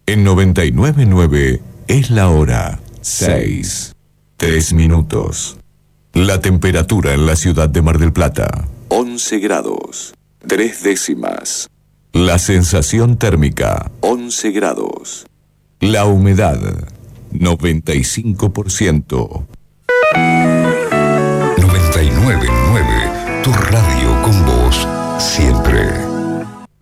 En 99.9 es la hora 6, 3 minutos. La temperatura en la ciudad de Mar del Plata, 11 grados, 3 décimas. La sensación térmica, 11 grados. La humedad, 95%. 99.9, tu radio con vos, siempre.